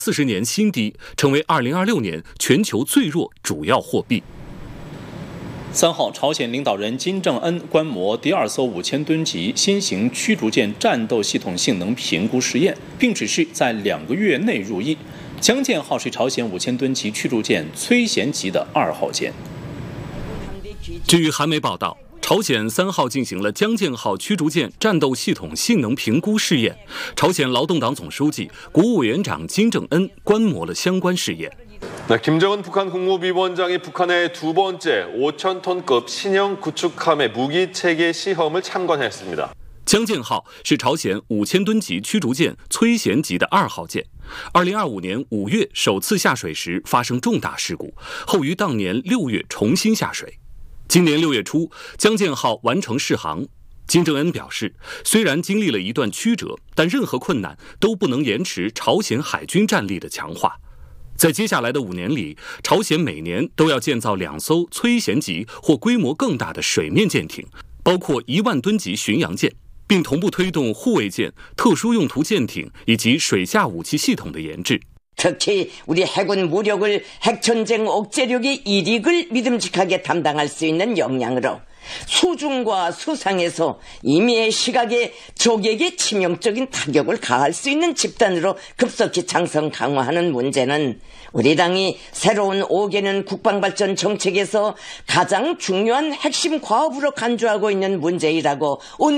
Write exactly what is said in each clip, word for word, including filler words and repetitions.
四十年新低，成为二零二六年全球最弱主要货币。 三号，朝鲜领导人金正恩观摩第二艘五千吨级新型驱逐舰战斗系统性能评估试验，并指示在两个月内入役。江舰号是朝鲜五千吨级驱逐舰崔贤级的二号舰。 据韩媒报道，朝鲜三号进行了江舰号驱逐舰战斗系统性能评估试验，朝鲜劳动党总书记、国务委员长金正恩观摩了相关试验。 김정은 북한 국무위원장이 북한의 두 번째 오천 톤급 신형 구축함의 무기 체계 시험을 참관했습니다. 江舰号是朝鲜五千吨级驱逐舰崔贤级的二号舰，二零二五年五月首次下水时发生重大事故，后于当年六月重新下水。今年六月初，江舰号完成试航。金正恩表示，虽然经历了一段曲折，但任何困难都不能延迟朝鲜海军战力的强化。 在接下来的五年里，朝鲜每年都要建造两艘崔贤级或规模更大的水面舰艇，包括一万吨级巡洋舰，并同步推动护卫舰、特殊用途舰艇以及水下武器系统的研制。 특히 우리 해군 무력을 핵전쟁 억제력의 이익을 믿음직하게 담당할 수 있는 역량으로 수중과 수상에서 임의의 시각에 적에게 치명적인 타격을 가할 수 있는 집단으로 급속히 장성 강화하는 문제는 우리 당이 새로운 오 개년 국방발전 정책에서 가장 중요한 핵심 과업으로 간주하고 있는 문제이라고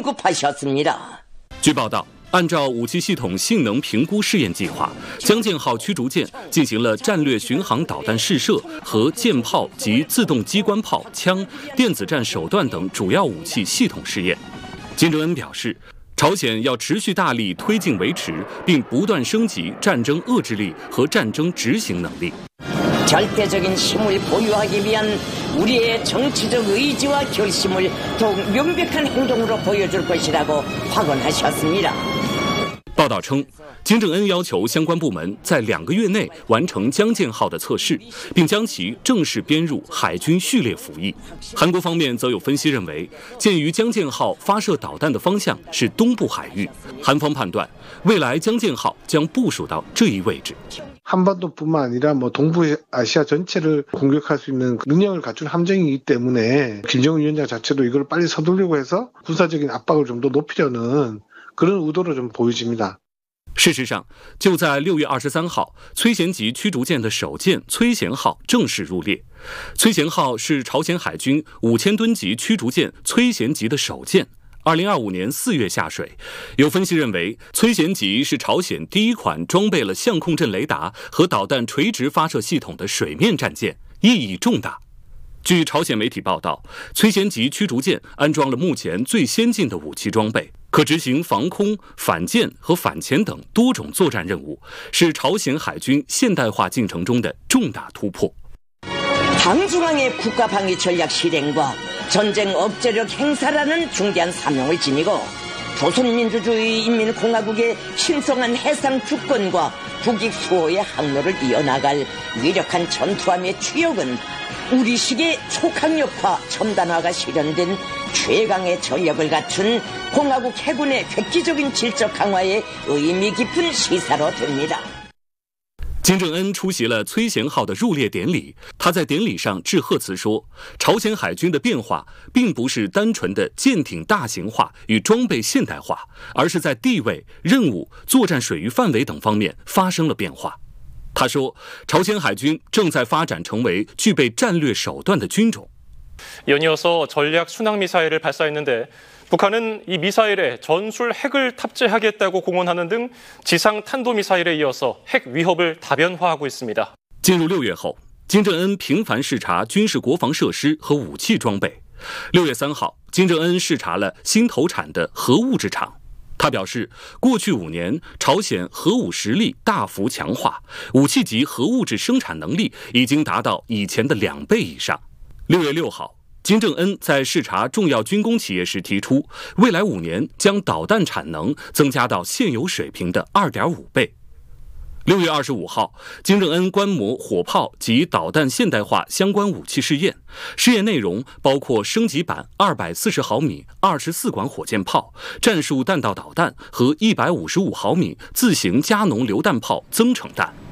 언급하셨습니다. 据报道， 按照武器系统性能评估试验计划，江舰号驱逐舰进行了战略巡航导弹试射和舰炮及自动机关炮、枪、电子战手段等主要武器系统试验。金正恩表示，朝鲜要持续大力推进维持，并不断升级战争遏制力和战争执行能力。 절대적인 힘을 보유하기 위한 우리의 정치적 의지와 결심을 더욱 명백한 행동으로 보여줄 것이라고 확언하셨습니다. 报道称，金正恩要求相关部门在两个月内完成江舰号的测试，并将其正式编入海军序列服役。韩国方面则有分析认为，鉴于江舰号发射导弹的方向是东部海域，韩方判断未来江舰号将部署到这一位置。 한반도뿐만 아니라 뭐 동부아시아 전체를 공격할 수 있는 능력을 갖춘 함정이기 때문에 김정은 위원장 자체도 이걸 빨리 서두르려고 해서 군사적인 압박을 좀 더 높이려는 그런 의도로 좀 보여집니다. 事实上，就在六月二十三号，崔贤级驱逐舰的首舰崔贤号正式入列。崔贤号是朝鲜海军五千吨级驱逐舰崔贤级的首舰。 二零二五年四月下水，有分析认为，崔贤级是朝鲜第一款装备了相控阵雷达和导弹垂直发射系统的水面战舰，意义重大。据朝鲜媒体报道，崔贤级驱逐舰安装了目前最先进的武器装备，可执行防空、反舰和反潜等多种作战任务，是朝鲜海军现代化进程中的重大突破。 당중앙의 국가방위 전략 실행과 전쟁 억제력 행사라는 중대한 사명을 지니고 조선민주주의 인민공화국의 신성한 해상 주권과 국익 수호의 항로를 이어나갈 위력한 전투함의 추역은 우리식의 초강력화 첨단화가 실현된 최강의 전력을 갖춘 공화국 해군의 획기적인 질적 강화에 의미 깊은 시사로 됩니다. 金正恩出席了崔贤号的入列典礼，他在典礼上致贺词说，朝鲜海军的变化并不是单纯的舰艇大型化与装备现代化，而是在地位、任务、作战水域范围等方面发生了变化。他说，朝鲜海军正在发展成为具备战略手段的军种。 연이어서 전략 순항 미사일을 발사했는데 북한은 이 미사일에 전술 핵을 탑재하겠다고 공언하는 등 지상 탄도 미사일에 이어서 핵 위협을 다변화하고 있습니다. 进入六月后，金正恩频繁视察军事国防设施和武器装备。六月三号，金正恩视察了新投产的核物质厂。他表示，过去五年，朝鲜核武实力大幅强化，武器级核物质生产能力已经达到以前的两倍以上。六月六号， 金正恩在视察重要军工企业时提出，未来五年将导弹产能增加到现有水平的 二点五倍。六月二十五号，金正恩观摩火炮及导弹现代化相关武器试验，试验内容包括升级版二百四十毫米二十四管火箭炮、战术弹道导弹和一百五十五毫米自行加农榴弹炮增程弹。